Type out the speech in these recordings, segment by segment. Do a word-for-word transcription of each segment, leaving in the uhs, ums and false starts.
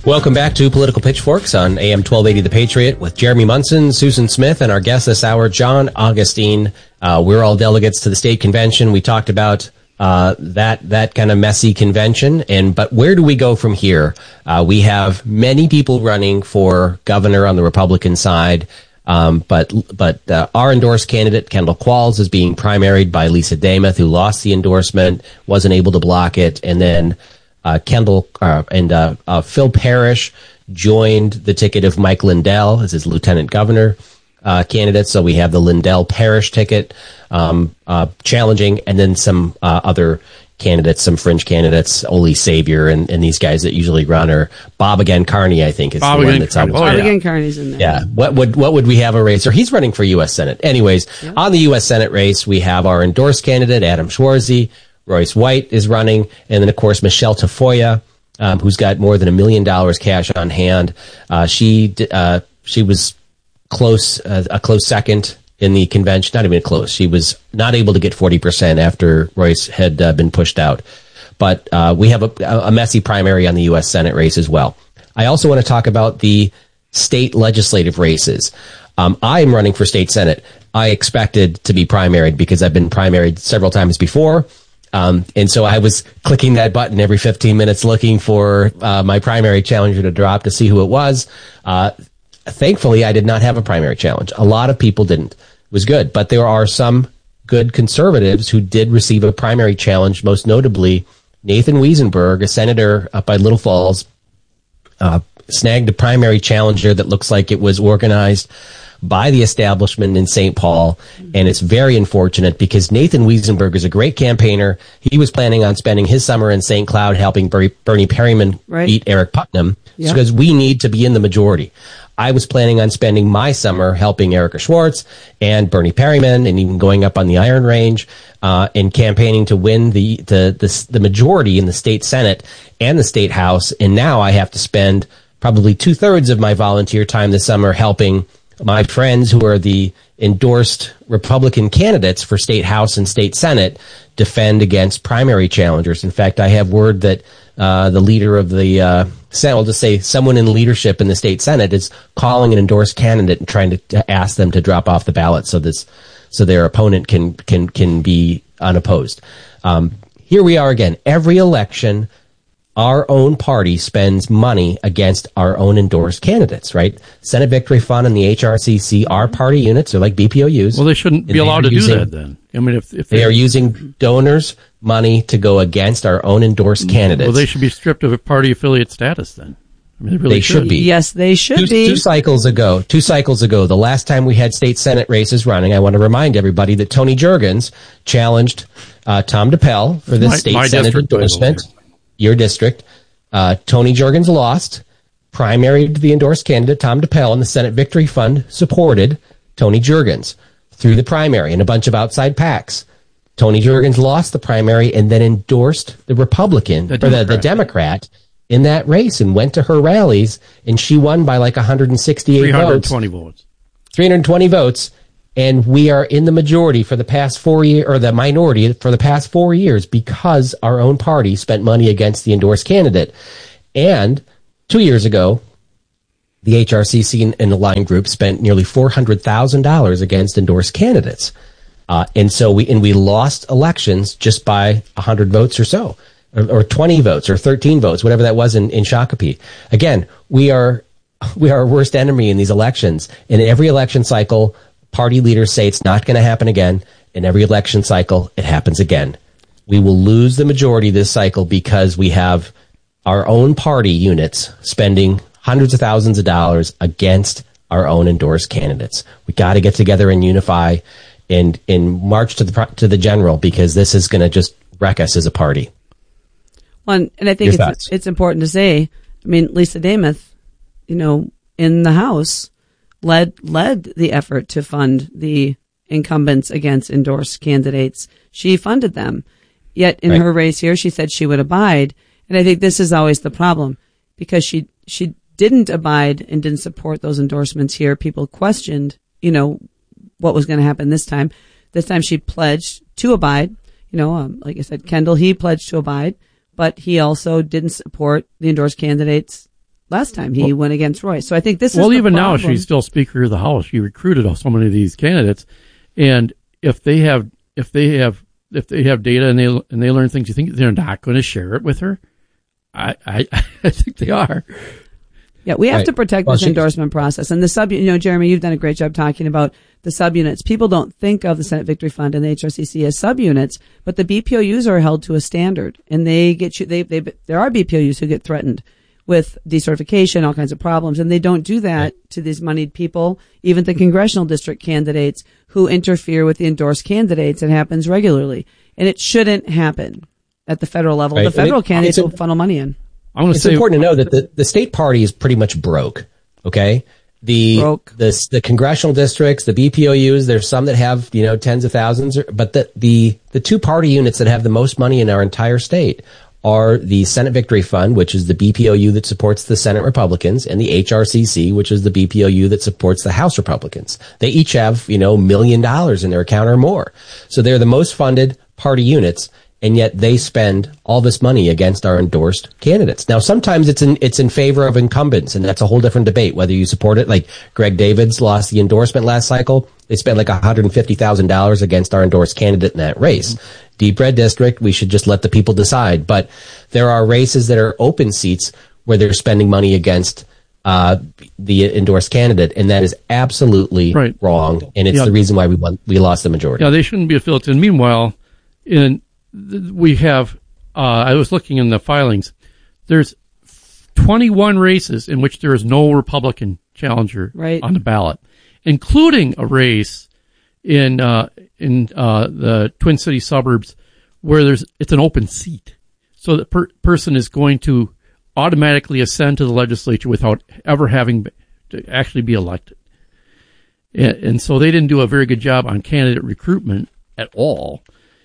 Welcome back to Political Pitchforks on A M twelve eighty The Patriot with Jeremy Munson, Susan Smith, and our guest this hour, John Augustine. Uh, we're all delegates to the state convention. We talked about uh, that that kind of messy convention, and but where do we go from here? Uh, we have many people running for governor on the Republican side, um, but but uh, our endorsed candidate, Kendall Qualls, is being primaried by Lisa Damoth, who lost the endorsement, wasn't able to block it, and then Uh, Kendall uh, and uh, uh, Phil Parrish joined the ticket of Mike Lindell as his lieutenant governor uh, candidate. So we have the Lindell-Parrish ticket um, uh, challenging, and then some uh, other candidates, some fringe candidates, Ole Savior, and, and these guys that usually run, or Bob again Carney, I think is Bob the one again, that's on. oh, Bob yeah. again Carney's in there. Yeah. What would what would we have a race? Or he's running for U S Senate. Anyways, Yeah. on the U S Senate race, we have our endorsed candidate, Adam Schwarzy. Royce White is running, and then, of course, Michelle Tafoya, um, who's got more than a million dollars cash on hand. Uh, she uh, she was close, uh, a close second in the convention, not even close. She was not able to get forty percent after Royce had uh, been pushed out. But uh, we have a, a messy primary on the U S Senate race as well. I also want to talk about the state legislative races. Um, I am running for state Senate. I expected to be primaried because I've been primaried several times before. Um, and so I was clicking that button every fifteen minutes looking for uh, my primary challenger to drop to see who it was. Uh, thankfully, I did not have a primary challenge. A lot of people didn't. It was good. But there are some good conservatives who did receive a primary challenge, most notably Nathan Wiesenberg, a senator up by Little Falls, uh, snagged a primary challenger that looks like it was organized by the establishment in Saint Paul, and it's very unfortunate because Nathan Wiesenberg is a great campaigner. He was planning on spending his summer in Saint Cloud helping Bernie Perryman Right. beat Eric Putnam, Yeah. because we need to be in the majority. I was planning on spending my summer helping Erica Schwartz and Bernie Perryman, and even going up on the Iron Range uh, and campaigning to win the, the the the majority in the state Senate and the state House. And now I have to spend probably two thirds of my volunteer time this summer helping my friends who are the endorsed Republican candidates for state House and state Senate defend against primary challengers. In fact, I have word that uh, the leader of the uh, Senate, I'll just say someone in leadership in the state Senate, is calling an endorsed candidate and trying to, to ask them to drop off the ballot so this so their opponent can can can be unopposed. Um, here we are again. Every election, our own party spends money against our own endorsed candidates, right? Senate Victory Fund and the H R C C are party units. They're like B P O Us. Well, they shouldn't be And they allowed are to using- do that then. I mean, if, if They are using donors' money to go against our own endorsed candidates. well, they should be stripped of a party affiliate status then. I mean, they really They should be. Yes, they should Two, be. two cycles ago, two cycles ago, the last time we had state Senate races running, I want to remind everybody that Tony Jurgens challenged uh, Tom DePel for this My- state my Senate district, endorsement. by Your district. Uh, Tony Jurgens lost, primaried the endorsed candidate, Tom DePel, and the Senate Victory Fund supported Tony Jurgens through the primary and a bunch of outside PACs. Tony Jurgens lost the primary and then endorsed the Republican, The or the, the Democrat. Democrat, in that race and went to her rallies, and she won by like one hundred sixty-eight three hundred votes. twenty votes. three hundred twenty votes, and we are in the majority for the past four years, or the minority for the past four years, because our own party spent money against the endorsed candidate. And two years ago, the H R C C and the Line Group spent nearly four hundred thousand dollars against endorsed candidates. Uh, and so we, and we lost elections just by one hundred votes or so, or, or twenty votes, or thirteen votes, whatever that was in, in Shakopee. Again, we are, we are our worst enemy in these elections. In every election cycle, party leaders say it's not going to happen again. In every election cycle, it happens again. We will lose the majority this cycle because we have our own party units spending hundreds of thousands of dollars against our own endorsed candidates. We got to get together and unify and, and march to the pro- to the general, because this is going to just wreck us as a party. Well, and, and I think Your it's, thoughts? it's important to say, I mean, Lisa Damoth, you know, in the House, led led the effort to fund the incumbents against endorsed candidates. She funded them. Yet in Right. her race here, she said she would abide. And I think this is always the problem, because she she didn't abide and didn't support those endorsements here. People questioned, you know, what was going to happen this time. This time she pledged to abide. You know, um, like I said, Kendall, he pledged to abide, but he also didn't support the endorsed candidates last time he well, went against Royce. So I think this well, is the even problem. now she's still Speaker of the House. She recruited so many of these candidates, and if they have if they have if they have data and they and they learn things, you think they're not going to share it with her? I I, I think they are. Yeah, we have right. to protect well, this endorsement process. And the sub, you know, Jeremy, you've done a great job talking about the subunits. People don't think of the Senate Victory Fund and the H R C C as subunits, but the B P O Us are held to a standard, and they get you. They, they, there are B P O Us who get threatened with decertification, all kinds of problems, and they don't do that right. to these moneyed people. Even the congressional district candidates who interfere with the endorsed candidates, it happens regularly, and it shouldn't happen at the federal level. Right. The federal it, candidates will funnel money in. I'm it's say, important to know that the, the state party is pretty much broke. Okay. The, broke. the, the congressional districts, the B P O Us, there's some that have, you know, tens of thousands, but the, the, the two party units that have the most money in our entire state are the Senate Victory Fund, which is the B P O U that supports the Senate Republicans, and the H R C C, which is the B P O U that supports the House Republicans. They each have, you know, million dollars in their account or more. So they're the most funded party units. And yet they spend all this money against our endorsed candidates. Now, sometimes it's in it's in favor of incumbents, and that's a whole different debate, whether you support it. Like Greg Davids lost the endorsement last cycle. They spent like one hundred fifty thousand dollars against our endorsed candidate in that race. Mm-hmm. Deep red district, we should just let the people decide. But there are races that are open seats where they're spending money against uh, the endorsed candidate, and that is absolutely right. wrong. And it's yeah. the reason why we won, we lost the majority. Yeah, they shouldn't be affiliated. And meanwhile, in we have, uh, I was looking in the filings, there's twenty-one races in which there is no Republican challenger right. on the ballot, including a race in uh, in uh, the Twin City suburbs where there's it's an open seat. So the per- person is going to automatically ascend to the legislature without ever having to actually be elected. And, and so they didn't do a very good job on candidate recruitment at all.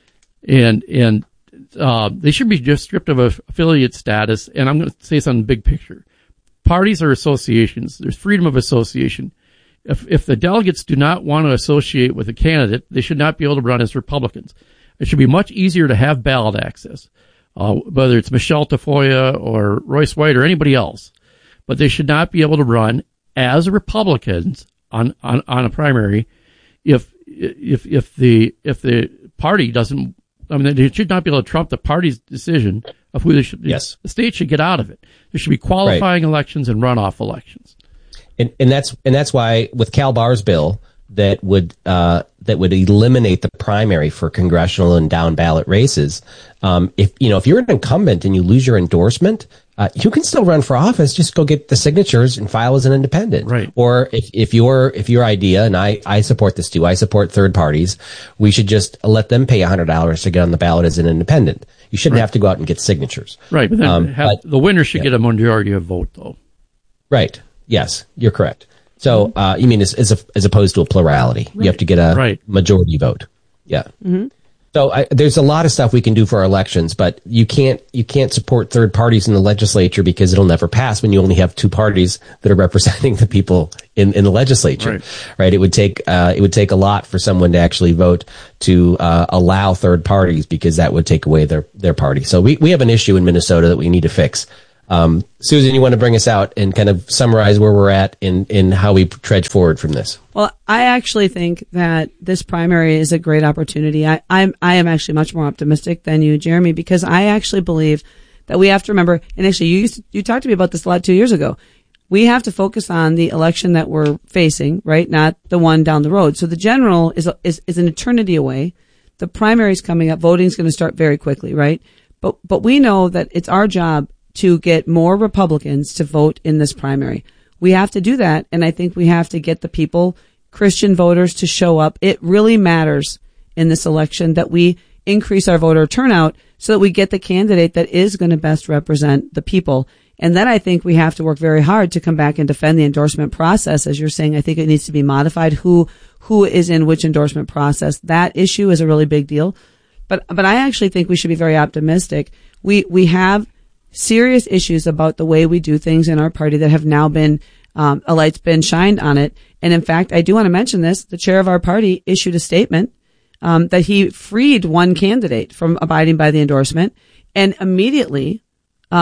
And and uh, they should be just stripped of affiliate status. And I'm going to say something big picture. Parties are associations. There's freedom of association. If if the delegates do not want to associate with a candidate, they should not be able to run as Republicans. It should be much easier to have ballot access, uh, whether it's Michelle Tafoya or Royce White or anybody else. But they should not be able to run as Republicans on, on, on a primary if if if the if the party doesn't. I mean, they should not be able to trump the party's decision of who they should. Yes. The state should get out of it. There should be qualifying right. elections and runoff elections. And, and that's and that's why with Cal Barr's bill that would uh, that would eliminate the primary for congressional and down ballot races. Um, if you know if you're an incumbent and you lose your endorsement, uh, you can still run for office. Just go get the signatures and file as an independent. Right. Or if if your if your idea, and I I support this too. I support third parties. We should just let them pay a hundred dollars to get on the ballot as an independent. You shouldn't right. have to go out and get signatures. Right. But then um, have, but, the winner should yeah. get a majority of vote, though. Right. Yes, you're correct. So, uh, you mean as, as, a, as opposed to a plurality, right. you have to get a right. majority vote. Yeah. Mm-hmm. So I, there's a lot of stuff we can do for our elections, but you can't you can't support third parties in the legislature because it'll never pass when you only have two parties that are representing the people in, in the legislature. Right. right? It would take uh, it would take a lot for someone to actually vote to uh, allow third parties because that would take away their their party. So we we have an issue in Minnesota that we need to fix. Um, Susan, you want to bring us out and kind of summarize where we're at in, in how we trudge forward from this? Well, I actually think that this primary is a great opportunity. I, I'm, I am actually much more optimistic than you, Jeremy, because I actually believe that we have to remember, and actually you used to, you talked to me about this a lot two years ago. We have to focus on the election that we're facing, right? Not the one down the road. So the general is, is, is an eternity away. The primary's coming up. Voting's going to start very quickly, right? But, but we know that it's our job to get more Republicans to vote in this primary. We have to do that, and I think we have to get the people, Christian voters, to show up. It really matters in this election that we increase our voter turnout so that we get the candidate that is going to best represent the people. And then I think we have to work very hard to come back and defend the endorsement process. As you're saying, I think it needs to be modified. Who who is in which endorsement process? That issue is a really big deal. But but I actually think we should be very optimistic. We we have serious issues about the way we do things in our party that have now been, um, a light's been shined on it. And in fact, I do want to mention this. The chair of our party issued a statement, um, that he freed one candidate from abiding by the endorsement. And immediately, um,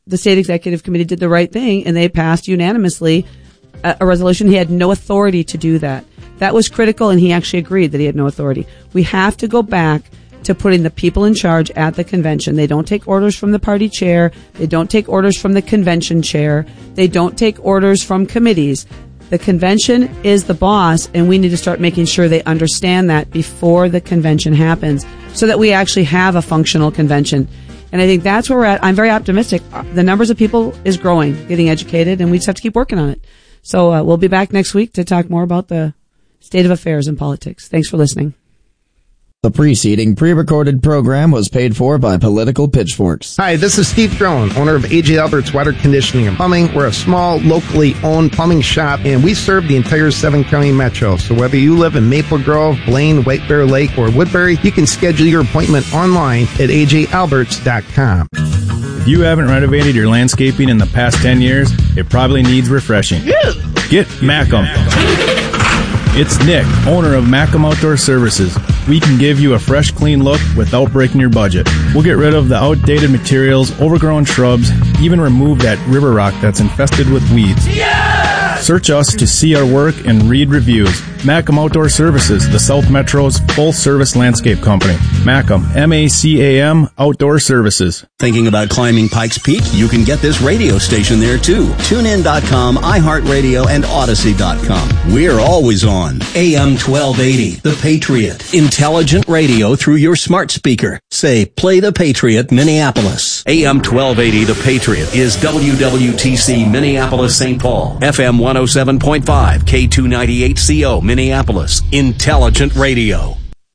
the state executive committee did the right thing and they passed unanimously a, a resolution. He had no authority to do that. That was critical, and he actually agreed that he had no authority. We have to go back to putting the people in charge at the convention. They don't take orders from the party chair. They don't take orders from the convention chair. They don't take orders from committees. The convention is the boss, and we need to start making sure they understand that before the convention happens so that we actually have a functional convention. And I think that's where we're at. I'm very optimistic. The numbers of people is growing, getting educated, and we just have to keep working on it. So uh, we'll be back next week to talk more about the state of affairs in politics. Thanks for listening. The preceding pre-recorded program was paid for by Political Pitchforks. Hi, this is Steve Throne, owner of A J Albert's Water Conditioning and Plumbing. We're a small, locally owned plumbing shop, and we serve the entire seven-county metro. So whether you live in Maple Grove, Blaine, White Bear Lake, or Woodbury, you can schedule your appointment online at a j alberts dot com. If you haven't renovated your landscaping in the past ten years, it probably needs refreshing. Get Macum. It's Nick, owner of Macum Outdoor Services. We can give you a fresh, clean look without breaking your budget. We'll get rid of the outdated materials, overgrown shrubs, even remove that river rock that's infested with weeds. Yeah! Search us to see our work and read reviews. Macum Outdoor Services, the South Metro's full-service landscape company. Macum, M A C A M, Outdoor Services. Thinking about climbing Pikes Peak? You can get this radio station there, too. tune in dot com, iHeartRadio, and Odyssey dot com. We're always on. A M twelve eighty, The Patriot. Intelligent radio through your smart speaker. Say, play The Patriot, Minneapolis. A M twelve eighty, The Patriot is W W T C Minneapolis, Saint Paul. F M one oh seven point five, K two ninety-eight C O, Minneapolis. Intelligent radio.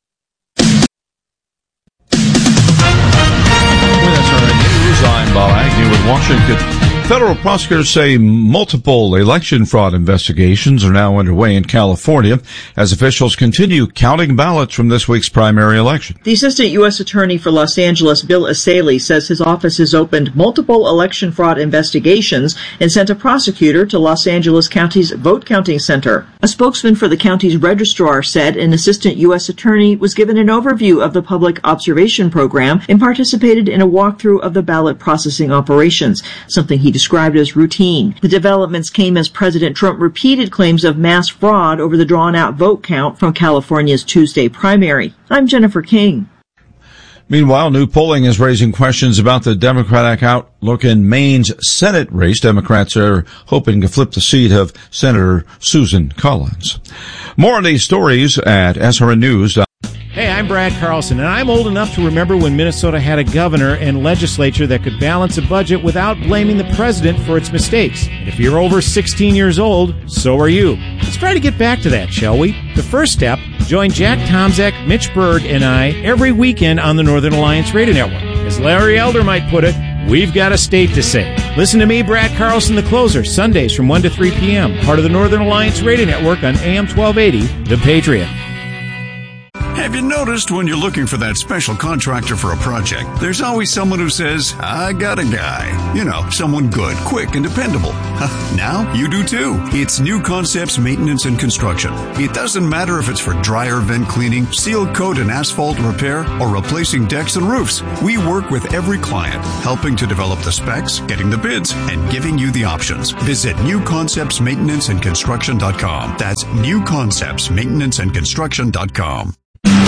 I'm Bob Agnew in Washington. Federal prosecutors say multiple election fraud investigations are now underway in California as officials continue counting ballots from this week's primary election. The Assistant U S Attorney for Los Angeles, Bill Asaley, says his office has opened multiple election fraud investigations and sent a prosecutor to Los Angeles County's vote counting center. A spokesman for the county's registrar said an Assistant U S Attorney was given an overview of the public observation program and participated in a walkthrough of the ballot processing operations, something he described as routine. The developments came as President Trump repeated claims of mass fraud over the drawn-out vote count from California's Tuesday primary. I'm Jennifer King. Meanwhile, new polling is raising questions about the Democratic outlook in Maine's Senate race. Democrats are hoping to flip the seat of Senator Susan Collins. More on these stories at S R N News. Hey, I'm Brad Carlson, and I'm old enough to remember when Minnesota had a governor and legislature that could balance a budget without blaming the president for its mistakes. And if you're over sixteen years old, so are you. Let's try to get back to that, shall we? The first step, join Jack Tomzak, Mitch Berg, and I every weekend on the Northern Alliance Radio Network. As Larry Elder might put it, we've got a state to say. Listen to me, Brad Carlson, the closer, Sundays from one to three p.m., part of the Northern Alliance Radio Network on A M twelve eighty, The Patriot. Have you noticed when you're looking for that special contractor for a project, there's always someone who says, I got a guy. You know, someone good, quick, and dependable. Now you do too. It's New Concepts Maintenance and Construction. It doesn't matter if it's for dryer vent cleaning, seal coat and asphalt repair, or replacing decks and roofs. We work with every client, helping to develop the specs, getting the bids, and giving you the options. Visit new concepts maintenance and construction dot com. That's new concepts maintenance and construction dot com.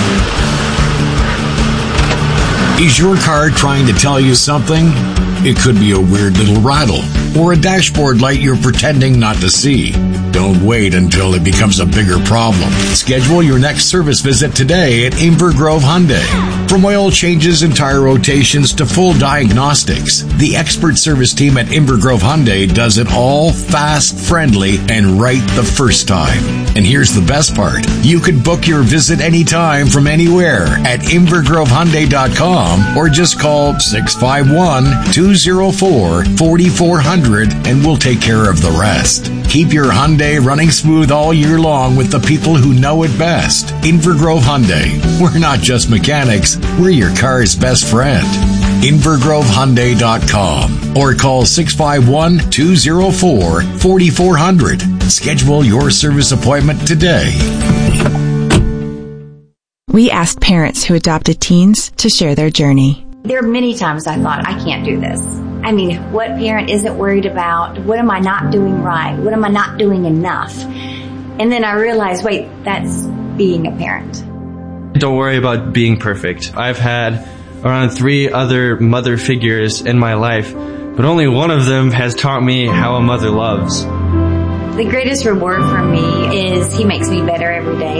Is your car trying to tell you something? It could be a weird little rattle or a dashboard light you're pretending not to see. Don't wait until it becomes a bigger problem. Schedule your next service visit today at Inver Grove Hyundai. From oil changes and tire rotations to full diagnostics, the expert service team at Inver Grove Hyundai does it all fast, friendly, and right the first time. And here's the best part. You can book your visit anytime from anywhere at inver grove hyundai dot com or just call six five one, two oh four, four four zero zero and we'll take care of the rest. Keep your Hyundai running smooth all year long with the people who know it best. Inver Grove Hyundai. We're not just mechanics, we're your car's best friend. inver grove hyundai dot com or call six five one, two oh four, four four zero zero. Schedule your service appointment today. We asked parents who adopted teens to share their journey. There are many times I thought, I can't do this. I mean, what parent isn't worried about, what am I not doing right? What am I not doing enough? And then I realized, wait, that's being a parent. Don't worry about being perfect. I've had around three other mother figures in my life, but only one of them has taught me how a mother loves. The greatest reward for me is he makes me better every day.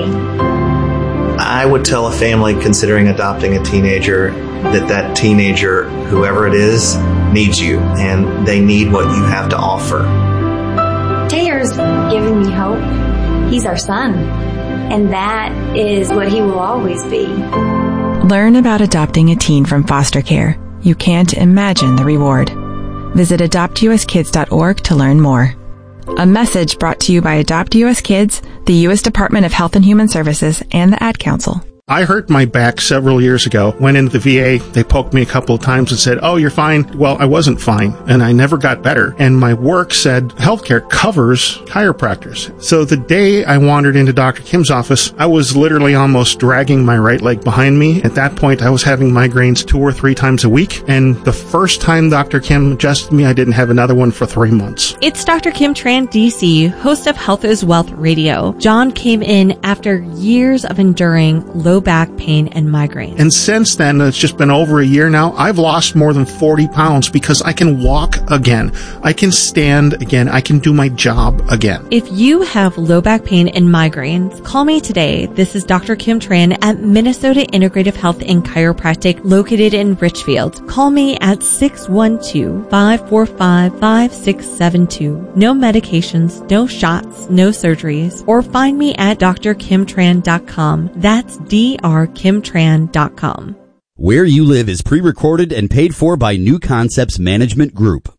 I would tell a family considering adopting a teenager that that teenager, whoever it is, needs you, and they need what you have to offer. Taylor's giving me hope. He's our son, and that is what he will always be. Learn about adopting a teen from foster care. You can't imagine the reward. Visit adopt u s kids dot org to learn more. A message brought to you by Adopt U S Kids, the U S Department of Health and Human Services, and the Ad Council. I hurt my back several years ago. Went into the V A. They poked me a couple of times and said, oh, you're fine. Well, I wasn't fine, and I never got better. And my work said healthcare covers chiropractors. So the day I wandered into Doctor Kim's office, I was literally almost dragging my right leg behind me. At that point, I was having migraines two or three times a week. And the first time Doctor Kim adjusted me, I didn't have another one for three months. It's Doctor Kim Tran, D C, host of Health is Wealth Radio. John came in after years of enduring low back pain and migraines. And since then, it's just been over a year now, I've lost more than forty pounds because I can walk again. I can stand again. I can do my job again. If you have low back pain and migraines, call me today. This is Doctor Kim Tran at Minnesota Integrative Health and Chiropractic located in Richfield. Call me at six one two, five four five, five six seven two. No medications, no shots, no surgeries, or find me at d r kim tran dot com. That's D R kim tran dot com. Where You Live is pre-recorded and paid for by New Concepts Management Group.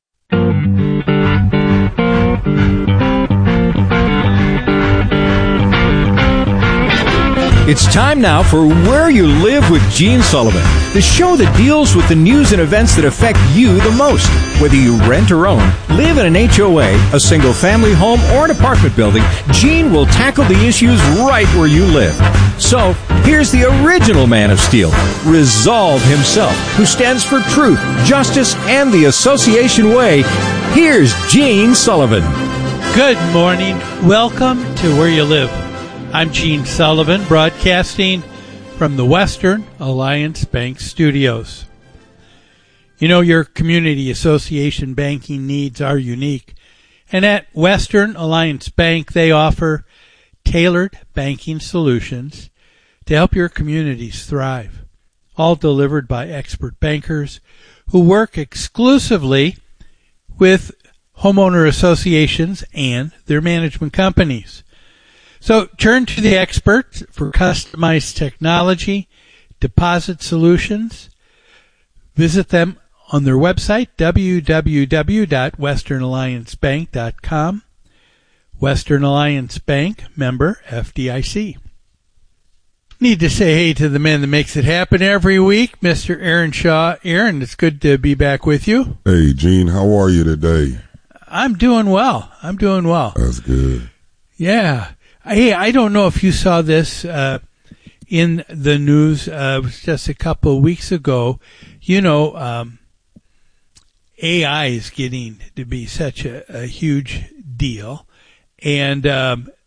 It's time now for Where You Live with Gene Sullivan, the show that deals with the news and events that affect you the most. Whether you rent or own, live in an H O A, a single-family home, or an apartment building, Gene will tackle the issues right where you live. So, here's the original Man of Steel, Resolve himself, who stands for truth, justice, and the Association Way. Here's Gene Sullivan. Good morning. Welcome to Where You Live. I'm Gene Sullivan, broadcasting from the Western Alliance Bank Studios. You know, your community association banking needs are unique. And at Western Alliance Bank, they offer tailored banking solutions to help your communities thrive, all delivered by expert bankers who work exclusively with homeowner associations and their management companies. So turn to the experts for customized technology, deposit solutions. Visit them on their website, w w w dot western alliance bank dot com. Western Alliance Bank, member F D I C. Need to say hey to the man that makes it happen every week, Mister Aaron Shaw. Aaron, it's good to be back with you. Hey, Gene, how are you today? I'm doing well. I'm doing well. That's good. Yeah. Hey, I don't know if you saw this uh, in the news. Uh, it was just a couple of weeks ago. You know, um, A I is getting to be such a, a huge deal. And um,